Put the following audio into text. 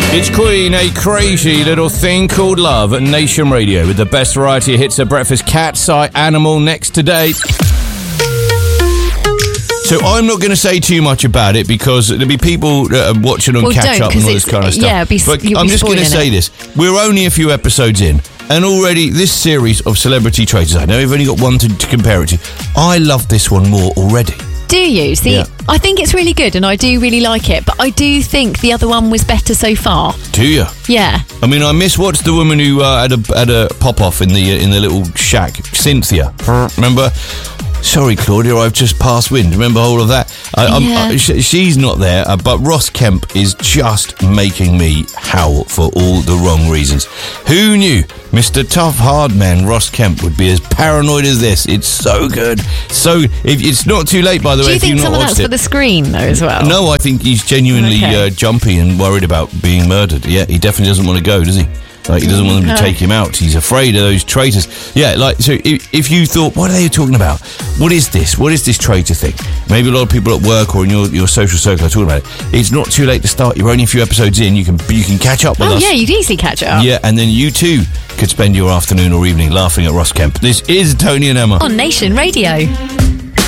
It's Queen, a crazy little thing called love at Nation Radio with the best variety of hits at breakfast. Cat's Eye Animal next today. So I'm not going to say too much about it because there'll be people watching on catch up and all this kind of stuff. Yeah, but I'm just going to say this. We're only a few episodes in, and already this series of celebrity traitors, I know we've only got one to compare it to. I love this one more already. Do you? See, yeah. I think it's really good and I do really like it, but I do think the other one was better so far. Do you? Yeah. I mean, I what's the woman who had a pop-off in the little shack? Cynthia. Remember? Sorry, Claudia, I've just passed wind. Remember all of that? She's not there, but Ross Kemp is just making me howl for all the wrong reasons. Who knew Mr. Tough Hard Man Ross Kemp would be as paranoid as this? It's so good. So, if it's not too late, by the way, if you've not watched it. Do you think someone else for the screen, though, as well? No, I think he's genuinely jumpy and worried about being murdered. Yeah, he definitely doesn't want to go, does he? Like, he doesn't want them to take him out. He's afraid of those traitors. Yeah, like, so if you thought, what are they talking about? What is this? What is this traitor thing? Maybe a lot of people at work or in your social circle are talking about it. It's not too late to start. You're only a few episodes in. You can catch up with us. Oh, yeah, you'd easily catch up. Yeah, and then you too could spend your afternoon or evening laughing at Ross Kemp. This is Tony and Emma. On Nation Radio.